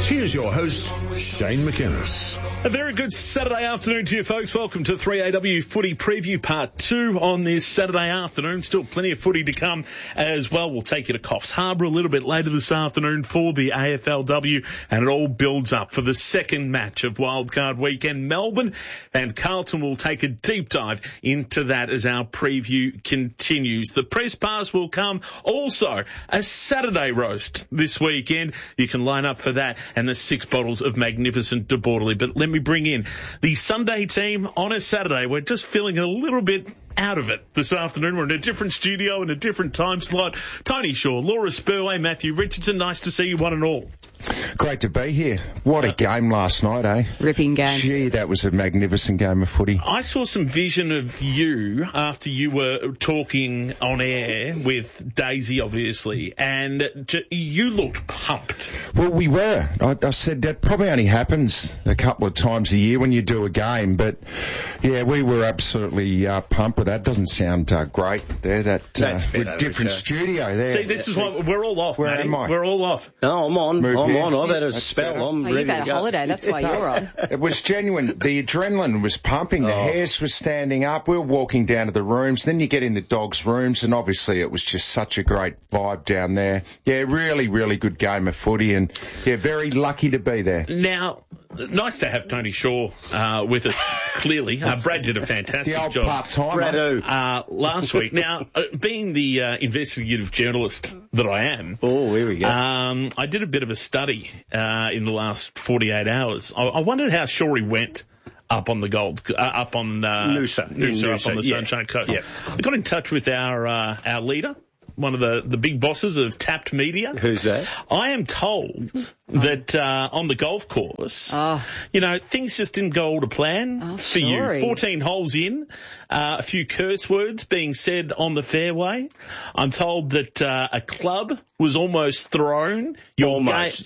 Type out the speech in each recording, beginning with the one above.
Here's your host, Shane McInnes. A very good Saturday afternoon to you folks. Welcome to 3AW Footy Preview Part 2 on this Saturday afternoon. Still plenty of footy to come as well. We'll take you to Coffs Harbour a little bit later this afternoon for the AFLW, and it all builds up for the second match of Wildcard Weekend. Melbourne and Carlton will take a deep dive into that as our preview continues. The press pass will come. Also, a Saturday roast this weekend. You can line up for that and the 6 bottles of magnificent De Bordeley. But let me bring in the Sunday team on a Saturday. We're just feeling a little bit out of it this afternoon. We're in a different studio in a different time slot. Tony Shaw, Laura Spurway, Matthew Richardson. Nice to see you one and all. Great to be here. What a game last night, eh? Ripping game. Gee, that was a magnificent game of footy. I saw some vision of you after you were talking on air with Daisy, obviously, and you looked pumped. Well, we were. I said that probably only happens a couple of times a year when you do a game, but yeah, we were absolutely pumped with that. Doesn't sound great there. That's with different studio there. See, this is what we're all off, Where Matty. am I? We're all off. No, I'm on. I've had a That's spell. better. I'm Oh, ready you've had to a go. holiday, that's why you're on. It was genuine. The adrenaline was pumping. The hairs were standing up. We were walking down to the rooms. Then you get in the dogs' rooms, and obviously it was just such a great vibe down there. Yeah, really, really good game of footy, and yeah, very lucky to be there. Now, nice to have Tony Shaw with us, clearly. Brad did a fantastic The old job part-timer. last week. Now, being the investigative journalist that I am, Oh, here we go. I did a bit of a study in the last 48 hours. I wondered how Shawry went up on the up on Noosa, up on the yeah. Sunshine Coast. Yeah. I got in touch with our leader, one of the big bosses of Tapped Media. Who's that? I am told that on the golf course, things just didn't go all to plan for sorry. you. 14 holes in, a few curse words being said on the fairway. I'm told that a club was almost thrown. Your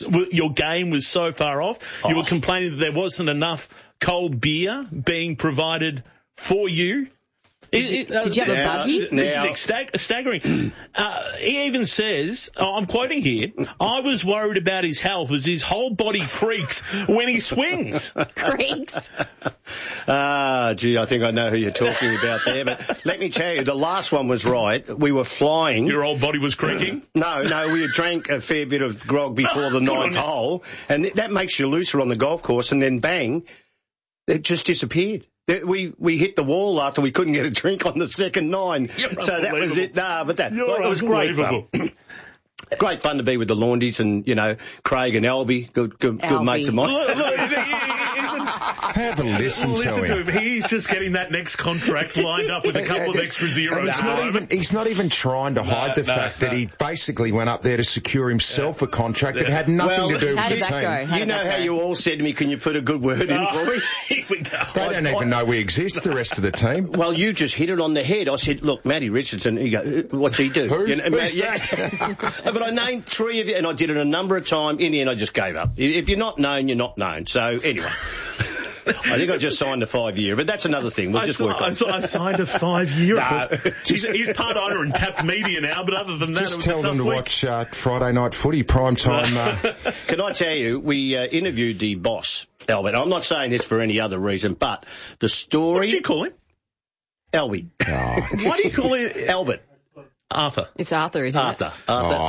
game was so far off. You were complaining that there wasn't enough cold beer being provided for you. Did you have a buggy? This is staggering. He even says, I'm quoting here, I was worried about his health as his whole body creaks when he swings. Creaks. Gee, I think I know who you're talking about there. But let me tell you, the last one was right. We were flying. Your whole body was creaking? No, we had drank a fair bit of grog before the ninth hole, and that makes you looser on the golf course, and then bang, it just disappeared. We hit the wall after we couldn't get a drink on the second 9. So that was it. But it was great fun. Great fun to be with the Laundies and, Craig and Albie, good mates of mine. Have a listen to him. He's just getting that next contract lined up with a couple of extra zeros. He's not even trying to hide the fact that he basically went up there to secure himself a contract that had nothing to do with the team. You know how you all said to me, can you put a good word in for me? Here we go. They don't even know we exist, the rest of the team. Well, you just hit it on the head. I said, look, Matty Richardson, you go, what's he do? Who? Who's But I named 3 of you, and I did it a number of times. In the end, I just gave up. If you're not known, you're not known. So, anyway. I think I just signed a 5-year, but that's another thing. We'll just work on it. I signed a 5-year. No. He's part owner in Tapped Media now, but other than that, just tell them to watch Friday Night Footy, prime time. Can I tell you, we interviewed the boss, Albert. I'm not saying this for any other reason, but the story... What did you call him? Albie. Oh. Why do you call him Albert? Arthur. It's Arthur, isn't it? Arthur.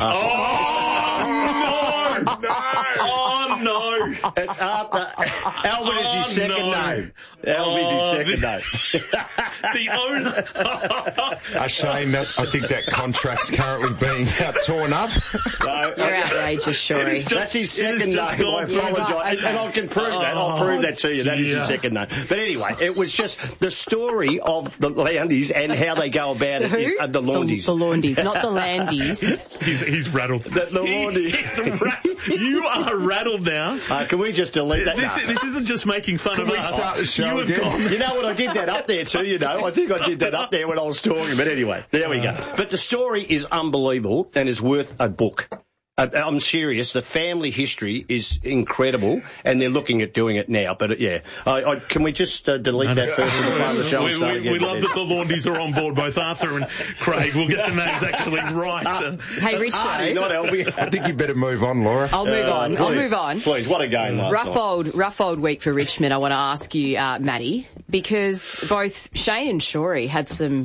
Oh, no! Oh, no! It's Arthur. Albert is his second name. Albert is his second name. The owner. A shame that I think that contract's currently being torn up. No, You're outrageous, Shawry. That's his second name. I apologise. And I can prove that. I'll prove that to you. That is his second name. But anyway, it was just the story of the Laundies and how they go about it is the Laundies. The Laundies, not the Landies. He's rattled. The Laundies. You are rattled now. Can we just delete that? This isn't just making fun of us. Can we start the show again? You know what? I did that up there too, I think I did that up there when I was talking. But anyway, there we go. But the story is unbelievable and is worth a book. I'm serious. The family history is incredible, and they're looking at doing it now. But can we just delete that first and part of the show? We love that the Laundies are on board, both Arthur and Craig. We'll get the names actually right. Hey, Richo. Not Albie. I think you better move on, Laura. I'll move on. Please, what a game last night. Rough old week for Richmond. I want to ask you, Maddie, because both Shane and Shorey had some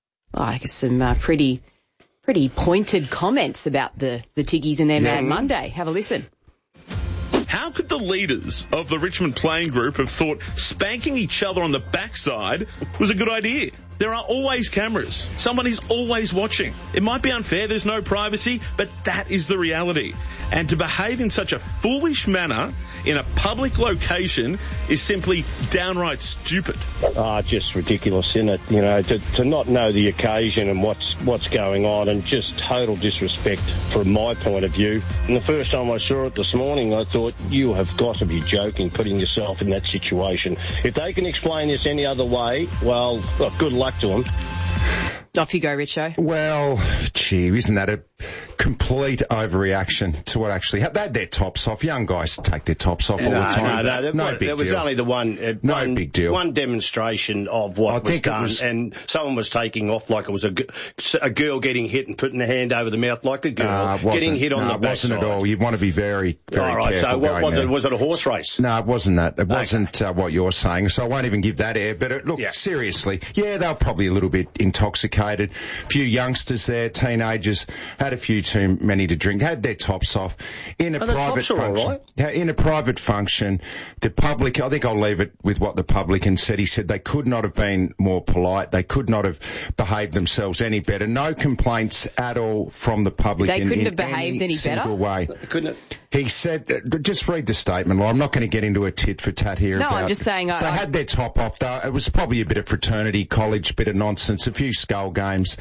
pretty pointed comments about the Tiggies and their Mad Monday. Have a listen. How could the leaders of the Richmond playing group have thought spanking each other on the backside was a good idea? There are always cameras. Someone is always watching. It might be unfair, there's no privacy, but that is the reality. And to behave in such a foolish manner in a public location is simply downright stupid. Just ridiculous, isn't it? You know, to not know the occasion and what's going on, and just total disrespect from my point of view. And the first time I saw it this morning, I thought, you have got to be joking, putting yourself in that situation. If they can explain this any other way, well, good luck to them. Off you go, Richo. Well, gee, isn't that a complete overreaction to what actually happened? They had their tops off. Young guys take their tops off all the time. No big deal. There was only the one big deal. One demonstration of what was done, and someone was taking off like it was a girl getting hit and putting a hand over the mouth like a girl getting hit on the backside. It wasn't at all. You want to be very, very careful. So what was it? Was it a horse race? No, it wasn't that. It wasn't what you're saying. So I won't even give that air. But seriously, they were probably a little bit intoxicated. A few youngsters there, teenagers, had a few too many to drink, had their tops off. In a private function, in a private function, the public, I think I'll leave it with what the publican said. He said they could not have been more polite. They could not have behaved themselves any better. No complaints at all from the public. They couldn't have behaved any better? Way. Couldn't it? He said, just read the statement. Well, I'm not going to get into a tit for tat here. No, I'm just saying. They had their top off, though. It was probably a bit of fraternity, college, bit of nonsense, a few skull games.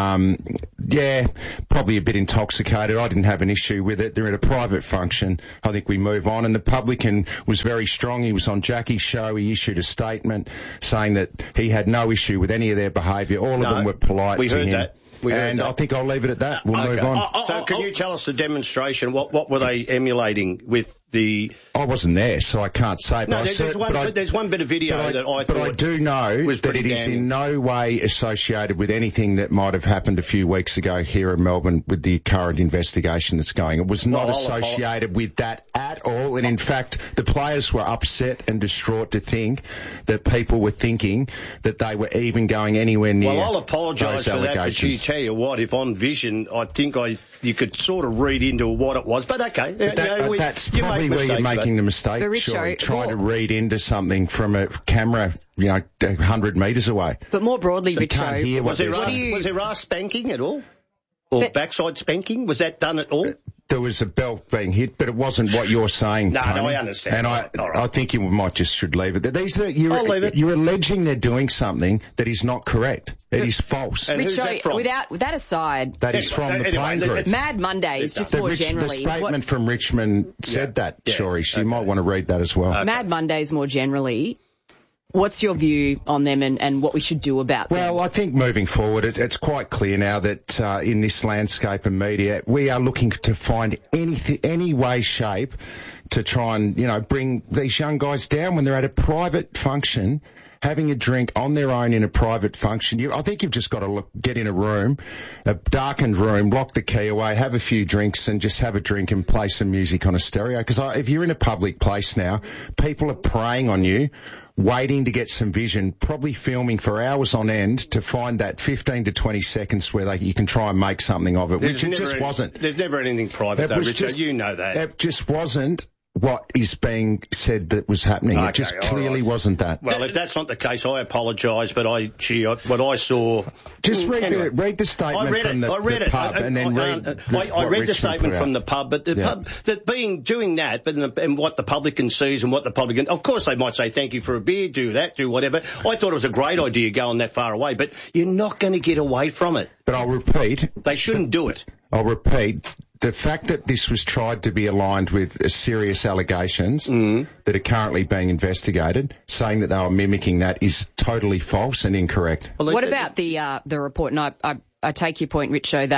Probably a bit intoxicated. I didn't have an issue with it. They're at a private function. I think we move on. And the publican was very strong. He was on Jackie's show. He issued a statement saying that he had no issue with any of their behaviour. All of them were polite to him. We heard that. I think I'll leave it at that. We'll move on. So can you tell us the demonstration? What were they emulating with the... I wasn't there, so I can't say. No, there's one bit of video that I thought... But I do know that it is in no way associated with anything that might have happened a few weeks ago here in Melbourne with the current investigation that's going. It was not associated with that at all. And in fact, the players were upset and distraught to think that people were thinking that they were even going anywhere near those allegations. Well, I'll apologise for that, but you tell you what, if on Vision, I think you could sort of read into what it was. But okay. That's probably where you're making the mistake, trying to read into something from a camera, 100 metres away. But more broadly, Richo, was there ass spanking at all? Or backside spanking? Was that done at all? There was a belt being hit, but it wasn't what you're saying, Tony. No, I understand. And I think you should leave it. I'll leave it. You're alleging they're doing something that is not correct. It is false. And who's that from? With that aside... That is from the playing group. Mad Mondays, just more generally. The statement from Richmond said that, Shorey. She might want to read that as well. Okay. Mad Mondays more generally... What's your view on them and what we should do about them? Well, I think moving forward, it's quite clear now that in this landscape of media, we are looking to find any way, shape to try and, bring these young guys down when they're at a private function, having a drink on their own in a private function. I think you've just got to get in a room, a darkened room, lock the key away, have a few drinks and just have a drink and play some music on a stereo. Because if you're in a public place now, people are preying on you, waiting to get some vision, probably filming for hours on end to find that 15 to 20 seconds where you can try and make something of it, which it just wasn't. There's never anything private, though, Richard. You know that. It just wasn't what is being said that was happening. Okay, it just clearly wasn't that. Well, if that's not the case, I apologise, but what I saw... Just read the statement from the pub and then read I read the statement from the pub, but the pub, doing that, and what the publican sees and what the publican... Of course, they might say, thank you for a beer, do that, do whatever. I thought it was a great idea going that far away, but you're not going to get away from it. But I'll repeat... They shouldn't do it. I'll repeat... The fact that this was tried to be aligned with serious allegations that are currently being investigated, saying that they were mimicking that is totally false and incorrect. What about the report? And I take your point, Richo, that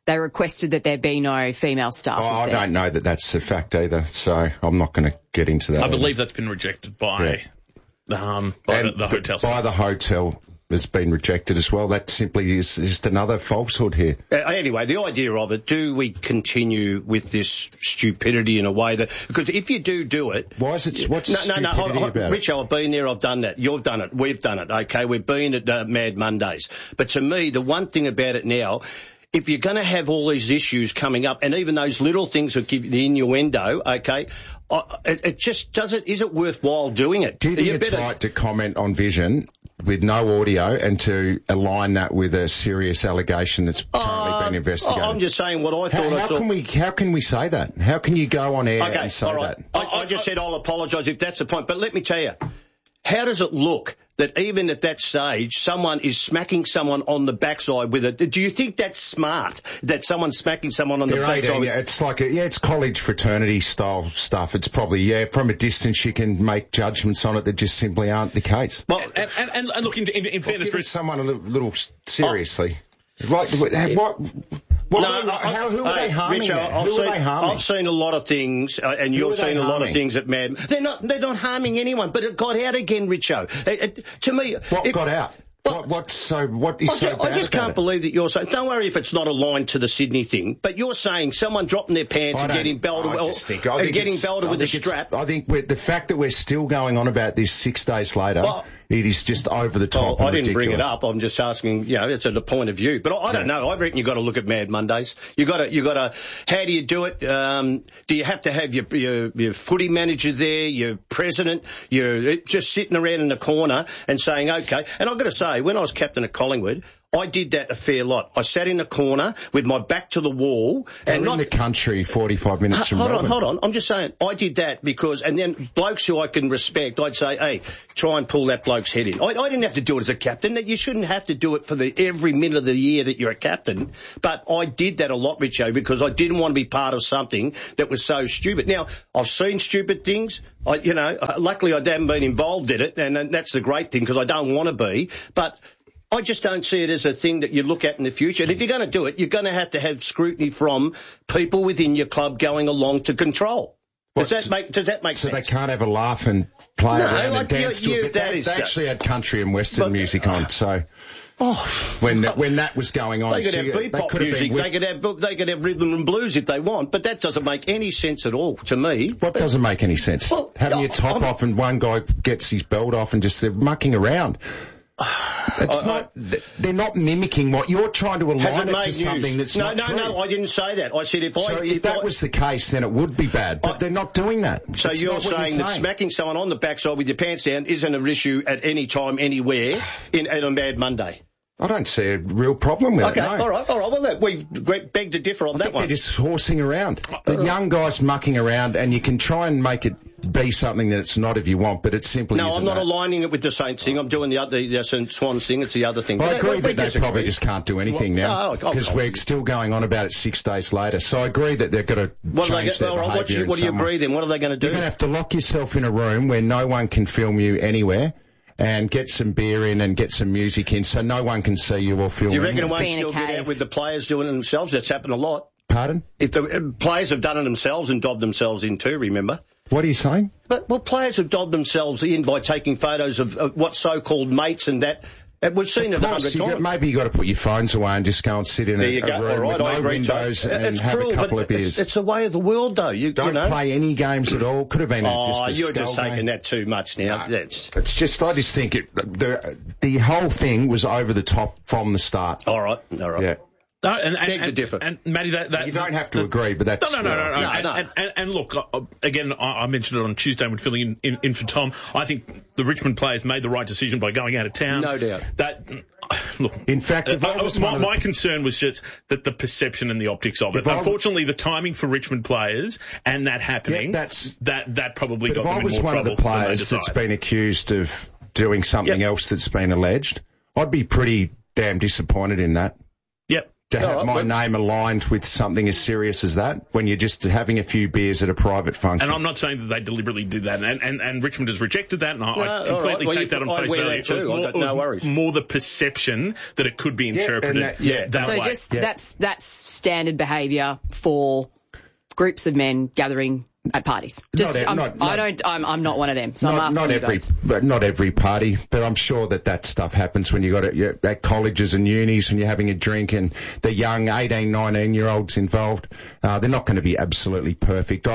they requested that there be no female staff. I don't know that that's a fact either, so I'm not going to get into that. I believe that's been rejected by the hotel. By the hotel has been rejected as well. That simply is just another falsehood here. Anyway, the idea of it, do we continue with this stupidity in a way that... Because if you do it... Why is it... What's stupidity about it? Richo, I've been there, I've done that. You've done it. We've done it, okay? We've been at Mad Mondays. But to me, the one thing about it now... If you're going to have all these issues coming up, and even those little things that give the innuendo, okay, it just doesn't. Is it worthwhile doing it? Do you think it's right to comment on Vision with no audio and to align that with a serious allegation that's currently being investigated? I'm just saying what I thought. How can we say that? How can you go on air and say that? I just said I'll apologise if that's the point. But let me tell you, how does it look that even at that stage, someone is smacking someone on the backside with it? Do you think that's smart, that someone's smacking someone on the backside? It's like, it's college fraternity style stuff. It's probably, from a distance you can make judgments on it that just simply aren't the case. Well, and look, in fairness, give someone a little seriously. Right, who are they harming? Richard, I've seen a lot of things, and you've seen a lot of things at Mad. They're not harming anyone, but it got out again, Richo. To me, what got out? What is so bad? I just can't believe that you're saying. Don't worry if it's not aligned to the Sydney thing, but you're saying someone dropping their pants and getting belted with a strap. I think the fact that we're still going on about this 6 days later, it is just over the top. I didn't bring it up. I'm just asking. It's at a point of view. But I don't know. I reckon you've got to look at Mad Mondays. You got to. How do you do it? Do you have to have your footy manager there, your president? You're just sitting around in the corner and saying, okay. And I've got to say, when I was captain of Collingwood, I did that a fair lot. I sat in the corner with my back to the wall. And in the country 45 minutes from Melbourne. Hold on. I'm just saying, I did that because, and then blokes who I can respect, I'd say, hey, try and pull that bloke's head in. I didn't have to do it as a captain. You shouldn't have to do it for every minute of the year that you're a captain. But I did that a lot, Richo, because I didn't want to be part of something that was so stupid. Now, I've seen stupid things. Luckily I haven't been involved in it, and that's the great thing because I don't want to be. But I just don't see it as a thing that you look at in the future. And if you're going to do it, you're going to have scrutiny from people within your club going along to control. Does that make sense? So they can't have a laugh and play around and dance to it. They actually had country and western music on, so... when that was going on, they could have bebop music. They could have rhythm and blues if they want, but that doesn't make any sense at all to me. What doesn't make any sense? Well, having your top off and one guy gets his belt off and just they're mucking around. They're not mimicking what you're trying to align it to something that's not true. No, I didn't say that. I said if that was the case, then it would be bad. But they're not doing that. So you're saying that smacking someone on the backside with your pants down isn't an issue at any time, anywhere, at a Mad Monday? I don't see a real problem with it. Okay, all right. Well, we beg to differ on that one. They're just horsing around. The young guys mucking around, and you can try and make it be something that it's not if you want, but it simply isn't. No, I'm not aligning it with the Saints thing. I'm doing the Swans thing. It's the other thing. I agree that they probably just can't do anything now because we're still going on about it 6 days later. So I agree that they've got to change their behaviour. What do you agree then? What are they going to do? You're going to have to lock yourself in a room where no one can film you anywhere. And get some beer in and get some music in so no one can see you or film you. Do you reckon it won't still get out with the players doing it themselves? That's happened a lot. Pardon? If the players have done it themselves and dobbed themselves in too, remember? What are you saying? Well, players have dobbed themselves in by taking photos of what so-called mates and that. We've seen it 100 times. Maybe you've got to put your phones away and just go and sit in a room with no windows and have a couple of beers. It's the way of the world, though. You don't play any games at all. Could have been just a you're just taking that too much now. No, it's just, I just think the whole thing was over the top from the start. All right. Yeah. No, and Matty, you don't have to agree, but that's... No. And look, again, I mentioned it on Tuesday when filling in for Tom. I think the Richmond players made the right decision by going out of town. No doubt. Look, in fact, my concern was just that the perception and the optics of it. Unfortunately, the timing for Richmond players and that happening, that probably got them in more trouble. If I was one of the players that's been accused of doing something else that's been alleged, I'd be pretty damn disappointed in that. Yep. to have my name aligned with something as serious as that when you're just having a few beers at a private function. And I'm not saying that they deliberately did that, and Richmond has rejected that, and I completely take that on face value. I've got no worries. More the perception that it could be interpreted that way. So that's standard behaviour for groups of men gathering at parties. I'm not one of them, so I'm asking you guys. Not every party, but I'm sure that stuff happens when you got it at colleges and unis when you're having a drink and the young 18, 19-year-olds involved. They're not going to be absolutely perfect.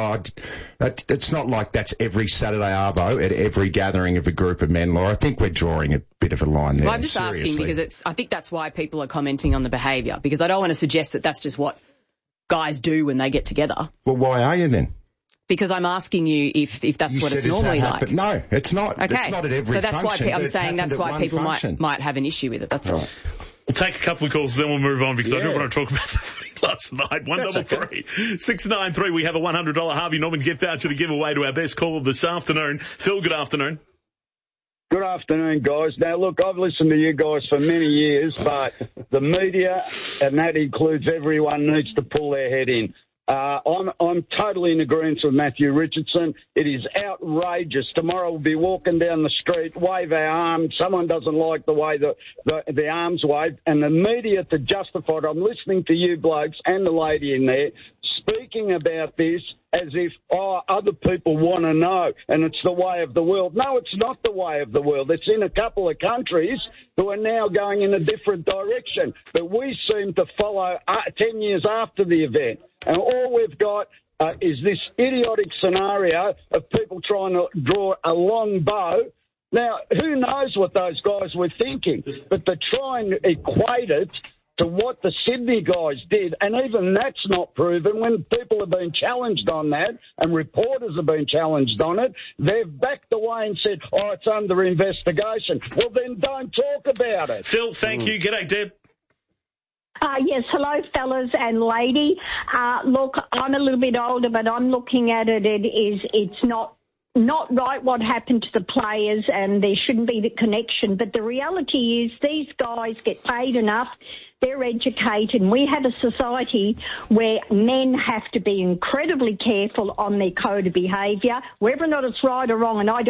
It's not like that's every Saturday arvo at every gathering of a group of men, Laura. I think we're drawing a bit of a line there. Well, I'm just asking because I think that's why people are commenting on the behaviour, because I don't want to suggest that that's just what guys do when they get together. Well, why are you then? Because I'm asking you if that's what it's normally like. No, it's not. Okay. It's not at every so that's function. why I'm saying that's why people might have an issue with it. That's all. We'll take a couple of calls, then we'll move on because I do want to talk about the footy last night. 133 693. We have a $100 Harvey Norman gift voucher to give away to our best caller this afternoon. Phil, good afternoon. Good afternoon, guys. Now, look, I've listened to you guys for many years, but the media, and that includes everyone, needs to pull their head in. I'm totally in agreement with Matthew Richardson. It is outrageous. Tomorrow we'll be walking down the street, wave our arms. Someone doesn't like the way the arms wave, and the media to justify it. I'm listening to you blokes and the lady in there speaking about this as if, other people want to know, and it's the way of the world. No, it's not the way of the world. It's in a couple of countries who are now going in a different direction. But we seem to follow 10 years after the event. And all we've got is this idiotic scenario of people trying to draw a long bow. Now, who knows what those guys were thinking? But to try and equate it to what the Sydney guys did, and even that's not proven. When people have been challenged on that and reporters have been challenged on it, they've backed away and said, it's under investigation. Well, then don't talk about it. Phil, thank you. G'day, Deb. Yes, hello, fellas and lady. Look, I'm a little bit older, but I'm looking at it. It's not right what happened to the players, and there shouldn't be the connection. But the reality is these guys get paid enough. They're educated, and we have a society where men have to be incredibly careful on their code of behaviour, whether or not it's right or wrong, and I don't